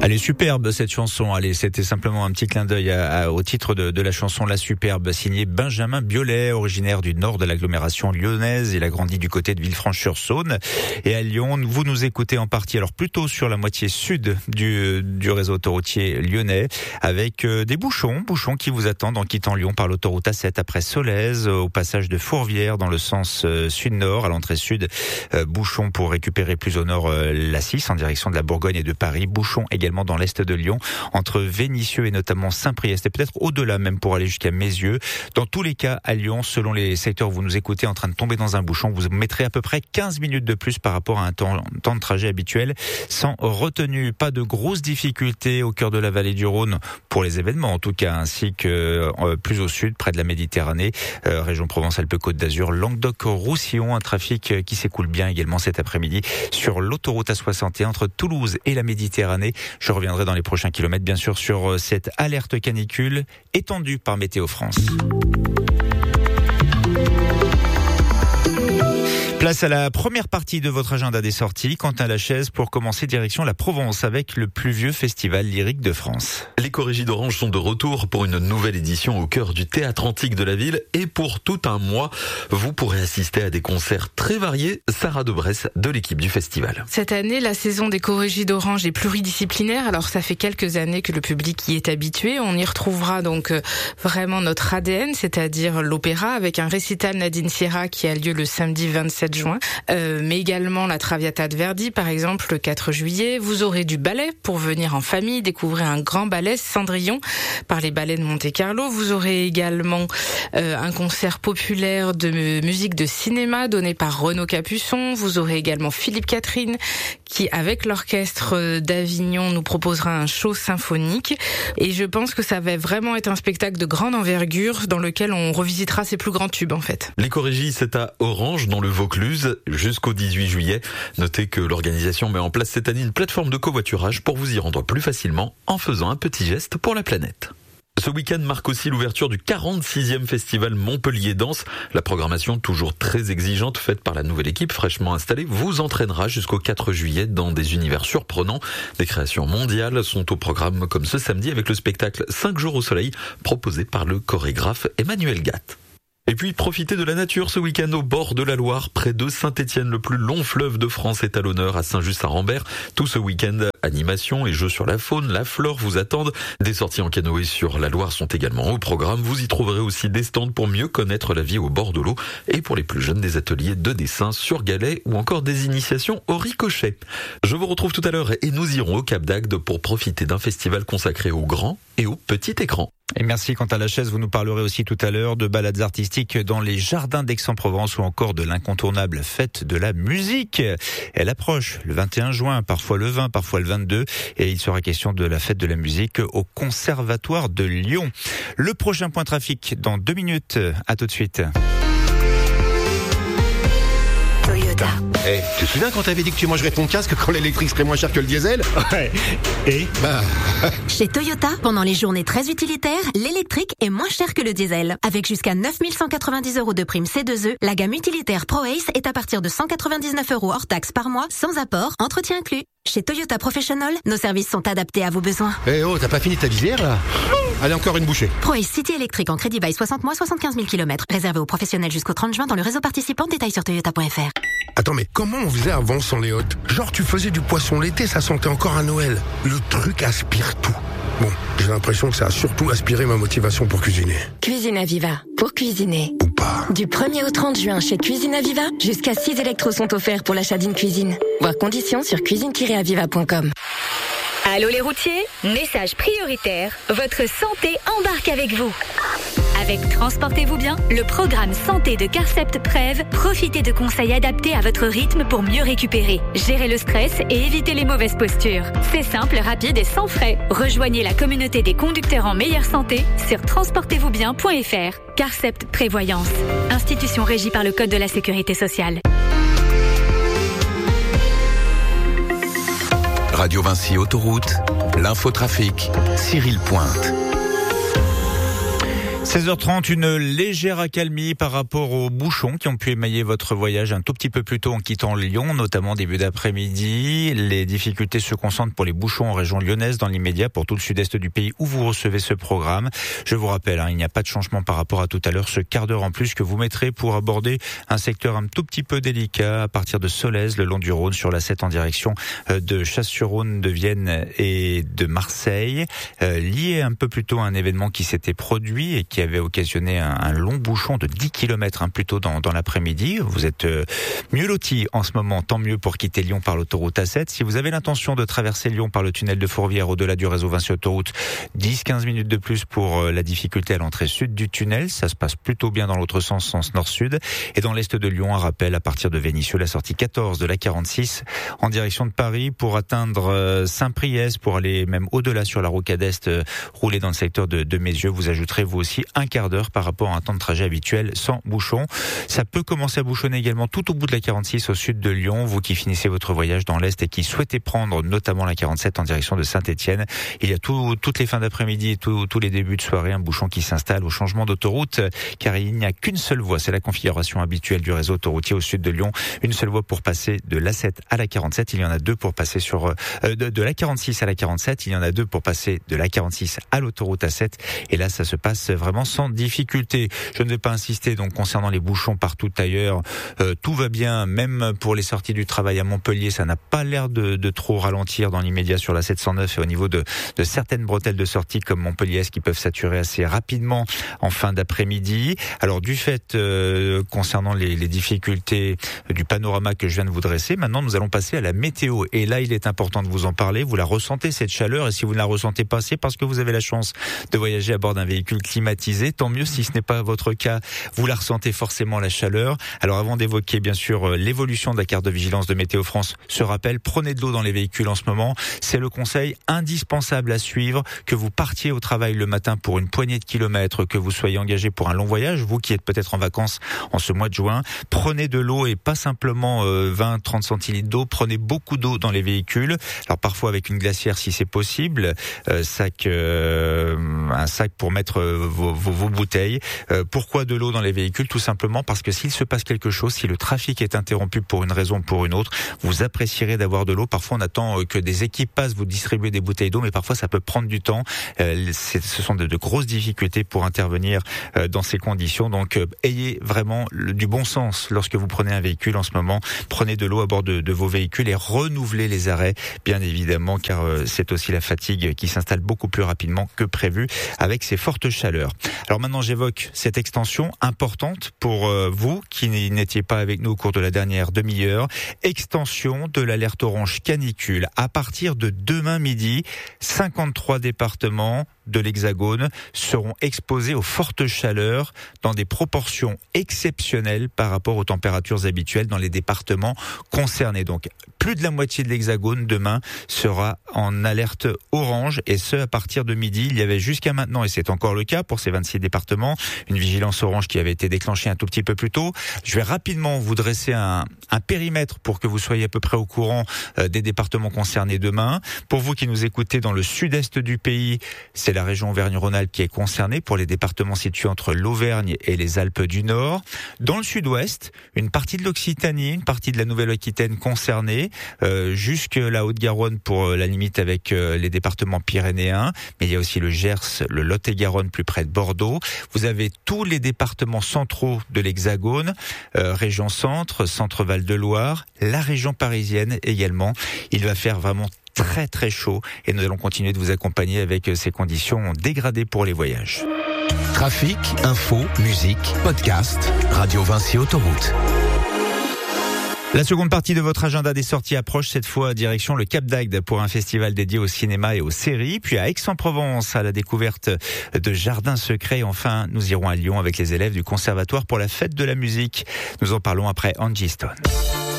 Elle est superbe cette chanson. Allez, c'était simplement un petit clin d'œil au titre de la chanson La Superbe, signée Benjamin Biolay, originaire du nord de l'agglomération lyonnaise. Il a grandi du côté de Villefranche-sur-Saône. Et à Lyon, vous nous écoutez en partie, alors plutôt sur la moitié sud du réseau autoroutier lyonnais, avec des bouchons qui vous attendent en quittant Lyon par l'autoroute A7 après Solèze, au passage de Fourvière dans le sens sud-nord, à l'entrée sud. Bouchons pour récupérer plus au nord la 6 en direction de la Bourgogne et de Paris. Bouchons également dans l'est de Lyon, entre Vénissieux et notamment Saint-Priest, et peut-être au-delà même pour aller jusqu'à Mézieux. Dans tous les cas, à Lyon, selon les secteurs où vous nous écoutez, en train de tomber dans un bouchon, vous mettrez à peu près 15 minutes de plus par rapport à un temps de trajet habituel, sans retenue. Pas de grosses difficultés au cœur de la vallée du Rhône, pour les événements en tout cas, ainsi que plus au sud, près de la Méditerranée, région Provence-Alpes-Côte d'Azur, Languedoc-Roussillon, un trafic qui s'écoule bien également cet après-midi sur l'autoroute A61 entre Toulouse et la Méditerranée. Je reviendrai dans les prochains kilomètres, bien sûr, sur cette alerte canicule étendue par Météo France. Place à la première partie de votre agenda des sorties. Quentin Lachaise, pour commencer, direction la Provence avec le plus vieux festival lyrique de France. Les Corégies d'Orange sont de retour pour une nouvelle édition au cœur du théâtre antique de la ville. Et pour tout un mois, vous pourrez assister à des concerts très variés. Sarah Debresse de l'équipe du festival. Cette année, la saison des Corégies d'Orange est pluridisciplinaire. Alors ça fait quelques années que le public y est habitué. On y retrouvera donc vraiment notre ADN, c'est-à-dire l'opéra, avec un récital Nadine Sierra qui a lieu le samedi 27 juin, mais également la Traviata de Verdi par exemple le 4 juillet. Vous aurez du ballet pour venir en famille, découvrir un grand ballet Cendrillon par les ballets de Monte-Carlo. Vous aurez également un concert populaire de musique de cinéma donné par Renaud Capuçon. Vous aurez également Philippe Catherine qui, avec l'orchestre d'Avignon, nous proposera un show symphonique. Et je pense que ça va vraiment être un spectacle de grande envergure dans lequel on revisitera ses plus grands tubes en fait. Les Corégies, c'est à Orange dans le Vaucluse jusqu'au 18 juillet. Notez que l'organisation met en place cette année une plateforme de covoiturage pour vous y rendre plus facilement en faisant un petit geste pour la planète. Ce week-end marque aussi l'ouverture du 46e festival Montpellier Danse. La programmation, toujours très exigeante, faite par la nouvelle équipe fraîchement installée, vous entraînera jusqu'au 4 juillet dans des univers surprenants. Des créations mondiales sont au programme comme ce samedi avec le spectacle 5 jours au soleil proposé par le chorégraphe Emmanuel Gatt. Et puis, profitez de la nature ce week-end au bord de la Loire, près de Saint-Étienne. Le plus long fleuve de France est à l'honneur à Saint-Just-à-Rambert. Tout ce week-end, animation et jeux sur la faune, la flore vous attendent. Des sorties en canoë sur la Loire sont également au programme. Vous y trouverez aussi des stands pour mieux connaître la vie au bord de l'eau. Et pour les plus jeunes, des ateliers de dessin sur galets ou encore des initiations au ricochet. Je vous retrouve tout à l'heure et nous irons au Cap d'Agde pour profiter d'un festival consacré au grand et au petit écran. Et merci Quentin Lachaise, vous nous parlerez aussi tout à l'heure de balades artistiques dans les jardins d'Aix-en-Provence ou encore de l'incontournable fête de la musique. Elle approche le 21 juin, parfois le 20, parfois le 22 et il sera question de la fête de la musique au Conservatoire de Lyon. Le prochain point trafic dans 2 minutes, à tout de suite. Toyota. Hey, tu te souviens quand t'avais dit que tu mangerais ton casque quand l'électrique serait moins cher que le diesel? Ouais. Et Chez Toyota, pendant les journées très utilitaires, l'électrique est moins cher que le diesel. Avec jusqu'à 9 190 € de prime C2E, la gamme utilitaire ProAce est à partir de 199 € hors taxe par mois, sans apport, entretien inclus. Chez Toyota Professional, nos services sont adaptés à vos besoins. Eh oh, t'as pas fini ta visière là? Allez, encore une bouchée. ProAce City électrique en crédit bail 60 mois, 75 000 km. Réservé aux professionnels jusqu'au 30 juin dans le réseau participant. Détails sur toyota.fr. Attends, mais comment on faisait avant sans les hôtes? Genre tu faisais du poisson l'été, ça sentait encore à Noël. Le truc aspire tout. Bon, j'ai l'impression que ça a surtout aspiré ma motivation pour cuisiner. Cuisine Aviva, pour cuisiner. Ou pas. Du 1er au 30 juin chez Cuisine Aviva, jusqu'à 6 électros sont offerts pour l'achat d'une cuisine. Voir conditions sur cuisine-aviva.com. Allô les routiers, message prioritaire, votre santé embarque avec vous. Avec Transportez-vous bien, le programme santé de Carcept Prev, profitez de conseils adaptés à votre rythme pour mieux récupérer, gérer le stress et éviter les mauvaises postures. C'est simple, rapide et sans frais. Rejoignez la communauté des conducteurs en meilleure santé sur transportezvousbien.fr. Carcept Prévoyance, institution régie par le Code de la Sécurité sociale. Radio Vinci Autoroute, l'infotrafic, Cyril Pointe. 16h30, une légère accalmie par rapport aux bouchons qui ont pu émailler votre voyage un tout petit peu plus tôt en quittant Lyon, notamment début d'après-midi. Les difficultés se concentrent pour les bouchons en région lyonnaise dans l'immédiat pour tout le sud-est du pays où vous recevez ce programme. Je vous rappelle, il n'y a pas de changement par rapport à tout à l'heure. Ce quart d'heure en plus que vous mettrez pour aborder un secteur un tout petit peu délicat à partir de Solèze, le long du Rhône, sur la 7 en direction de Chasse-sur-Rhône, de Vienne et de Marseille, lié un peu plus tôt à un événement qui s'était produit et qui avait occasionné un long bouchon de 10 km plus tôt dans l'après-midi. Vous êtes mieux lotis en ce moment, tant mieux pour quitter Lyon par l'autoroute A7. Si vous avez l'intention de traverser Lyon par le tunnel de Fourvière au-delà du réseau Vinci Autoroute, 10-15 minutes de plus pour la difficulté à l'entrée sud du tunnel. Ça se passe plutôt bien dans l'autre sens nord-sud. Et dans l'est de Lyon, un rappel à partir de Vénissieux, la sortie 14 de la 46 en direction de Paris pour atteindre Saint-Priest, pour aller même au-delà sur la rocade est, rouler dans le secteur de Mézieux. Vous ajouterez vous aussi un quart d'heure par rapport à un temps de trajet habituel sans bouchon. Ça peut commencer à bouchonner également tout au bout de la 46 au sud de Lyon. Vous qui finissez votre voyage dans l'est et qui souhaitez prendre notamment la 47 en direction de Saint-Étienne, il y a toutes les fins d'après-midi et tous les débuts de soirée un bouchon qui s'installe au changement d'autoroute, car il n'y a qu'une seule voie. C'est la configuration habituelle du réseau autoroutier au sud de Lyon. Une seule voie pour passer de l'A7 à la 47. Il y en a deux pour passer de la 46 à la 47. Il y en a deux pour passer de la 46 à l'autoroute A7. Et là, ça se passe vraiment sans difficulté. Je ne vais pas insister donc concernant les bouchons partout ailleurs. Tout va bien, même pour les sorties du travail à Montpellier. Ça n'a pas l'air de trop ralentir dans l'immédiat sur la 709 et au niveau de certaines bretelles de sortie comme Montpellier qui peuvent saturer assez rapidement en fin d'après-midi. Alors du fait concernant les difficultés du panorama que je viens de vous dresser, maintenant nous allons passer à la météo. Et là, il est important de vous en parler. Vous la ressentez cette chaleur, et si vous ne la ressentez pas, c'est parce que vous avez la chance de voyager à bord d'un véhicule climatisé. Tant mieux. Si ce n'est pas votre cas, vous la ressentez forcément, la chaleur. Alors avant d'évoquer bien sûr l'évolution de la carte de vigilance de Météo France, ce rappel, prenez de l'eau dans les véhicules en ce moment. C'est le conseil indispensable à suivre, que vous partiez au travail le matin pour une poignée de kilomètres, que vous soyez engagé pour un long voyage, vous qui êtes peut-être en vacances en ce mois de juin. Prenez de l'eau, et pas simplement 20-30 centilitres d'eau. Prenez beaucoup d'eau dans les véhicules. Alors parfois avec une glacière si c'est possible, un sac pour mettre vos bouteilles. Pourquoi de l'eau dans les véhicules? Tout simplement parce que s'il se passe quelque chose, si le trafic est interrompu pour une raison ou pour une autre, vous apprécierez d'avoir de l'eau. Parfois on attend que des équipes passent vous distribuer des bouteilles d'eau, mais parfois ça peut prendre du temps. Ce sont de grosses difficultés pour intervenir dans ces conditions. Donc ayez vraiment du bon sens lorsque vous prenez un véhicule en ce moment. Prenez de l'eau à bord de vos véhicules et renouvelez les arrêts, bien évidemment, car c'est aussi la fatigue qui s'installe beaucoup plus rapidement que prévu avec ces fortes chaleurs. Alors maintenant, j'évoque cette extension importante pour vous qui n'étiez pas avec nous au cours de la dernière demi-heure. Extension de l'alerte orange canicule. À partir de demain midi, 53 départements de l'Hexagone seront exposés aux fortes chaleurs dans des proportions exceptionnelles par rapport aux températures habituelles dans les départements concernés. Donc, plus de la moitié de l'Hexagone demain sera en alerte orange, et ce à partir de midi. Il y avait jusqu'à maintenant, et c'est encore le cas pour ces 26 départements, une vigilance orange qui avait été déclenchée un tout petit peu plus tôt. Je vais rapidement vous dresser un périmètre pour que vous soyez à peu près au courant des départements concernés demain. Pour vous qui nous écoutez dans le sud-est du pays, c'est la région Auvergne-Rhône-Alpes qui est concernée pour les départements situés entre l'Auvergne et les Alpes du Nord. Dans le sud-ouest, une partie de l'Occitanie, une partie de la Nouvelle-Aquitaine concernée, jusque la Haute-Garonne pour la limite avec les départements pyrénéens, mais il y a aussi le Gers, le Lot-et-Garonne plus près de Bordeaux. Vous avez tous les départements centraux de l'Hexagone, région centre, centre-Val de Loire, la région parisienne également. Il va faire vraiment très très chaud, et nous allons continuer de vous accompagner avec ces conditions dégradées pour les voyages. Trafic, info, musique, podcast, Radio Vinci Autoroute. La seconde partie de votre agenda des sorties approche, cette fois direction le Cap d'Agde pour un festival dédié au cinéma et aux séries, puis à Aix-en-Provence à la découverte de jardins secrets. Enfin, nous irons à Lyon avec les élèves du conservatoire pour la fête de la musique. Nous en parlons après Angie Stone.